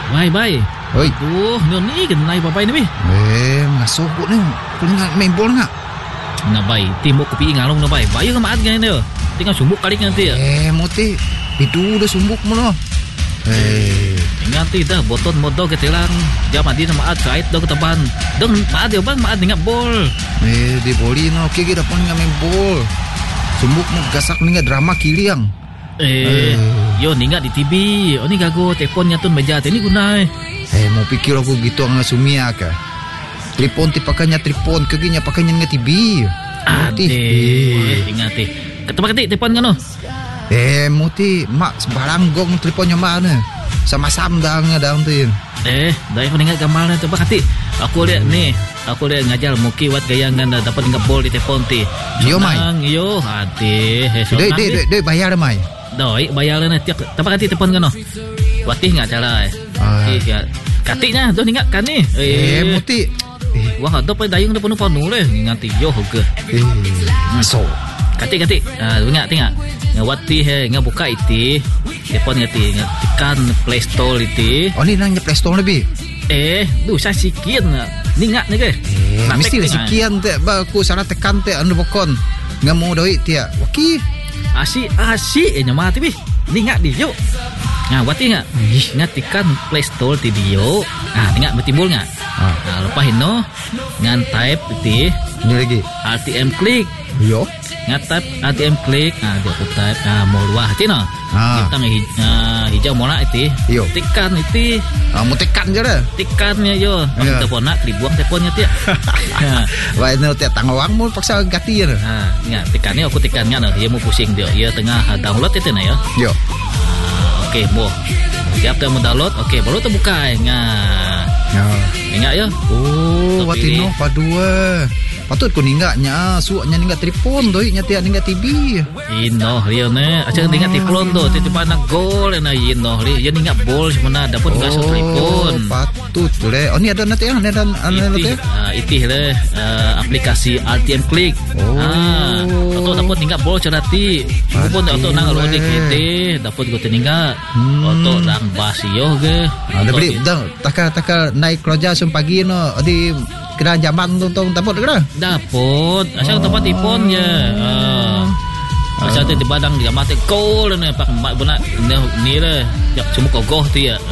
Bye. Oi. Ni kenai babai ni. Masuk ni. Kau nak main bola nak? Na bai, timuk kopi ngalong na bai. Bayo ka maat ganyan dia. Tinggal sumbuk kali nanti. Moti. Itu dah sumbuk mo no. Nanti dah boton modo ke telang. Dia mati na maat kait daw kataban. Dong maat dia bang maat ngap bol. Di boli no okay kita pon main bol. Sumbuk mo gasak ni drama kiliang. Yo ni di TV. Oh ni gago telepon nyatun meja ni gunai. Mau pikir aku gitu ang sumia ka. Telepon ti pakainya telepon kaginya pakainya nga TV. Ingati. Ketemu telepon kan no? Muti mak sembarang gong teleponnya mana? Sama-sama daang tu. Dah mendengar gambar tu bakati. Aku lihat ni. Aku lihat ngajar muki wat gayangan dapat ngap bol di telepon ti. Yo mai. Yo hati. Doi bayar mai. Doi bayar na tiap bakati telepon kan no? Watih enggak cara. Katiknya tu ingat kan ni. Muti. Wah ada pa dayung dah penuh leh ngati yo ke. So. Katik. Ingat tengok. Ngawati ngabuka iti. Telepon ngati tekan Play Store iti. Oh ni nang Play Store lebih. Saya sikian ni ngak ni ke. Mesti sikian te ba aku sana tekan te anu bokon. Ngamu doi tia. Waki. Asi nyama ti bi. Ni ngak di yo. Wati ngak. Ngatikan Play Store ti dio. Tengok bertimbul ngak. Lepas ino ngan type iti. Ni lagi. RTM klik. Yo. Ngatap ATM klik. Dia putar mau luah ti no. Kita hijau mola iti. Tekan iti. Mau tekan je dah. Tekannya yo. Telepon nak dibuang teleponnya ti. Wah ini tiap tangawang mau paksa ganti je. Ingat tekannya aku tekannya nah dia mau pusing dia. Dia tengah download itu nah yo. Yo. Okey, mau. Siap dah mau download. Okey, baru terbuka. Ingat yo. Wati no padua. Patut ko ninggaknya suaknya ninggak telepon doi nya tiak ninggak TV. Ino dia ne aja ninggak telepon do tiba nak gol na ino dia ninggak bol semana dapat enggak so telepon. Patut le. Oh ni ada nanti ada nanti. Itih le aplikasi RTM klik. Atau dapat ninggak bol cerati. Pun atau nang loading ite dapat go ninggak. Atau nang basio ge. Ada beli dah takal naik kerja pagi no di kena zaman tu dapat ke dah? Dapat. Asal tempat telefon je. Asal tu di badang dia mati call ni pak mak benak ni le. Jak semua kogoh tu ya.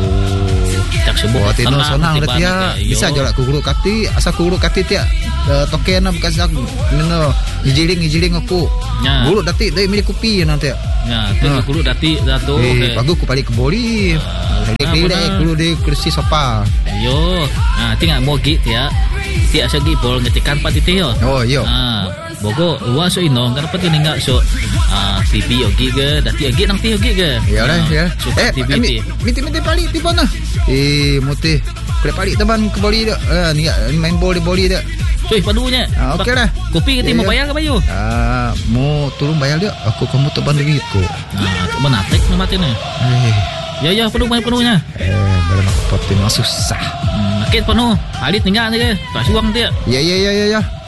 Jak semua senang dia bisa je lah ku guru kati asal ku guru kati tiak token bekas aku no ijiling aku. Guru dati dari milik kopi nanti. Tu guru dati datu. Bagus ku balik ke boli. Lek guru di kursi sofa. Yo. Tengok mogi tiak. Tiak segi bol ngetikan pat itu yo. Oh yo. Bogo luas so ino kan pati ninggak so TV yogi ke dati yogi nang ti yogi ke. Ya lah ya. TV. Miti balik ti mana? Muti. Kena balik teman ke boli dak. Ninggak main bol di boli dak. Cuy padunya. Okey lah. Kopi kita mau bayar ke bayu? Mau turun bayar dia. Aku kamu teban lagi ko. Menatek ni mati ni. Ya penuhnya. Dalam aku pati susah. Makin penuh. Halit tinggal ni ke. Tak suang dia. Ya.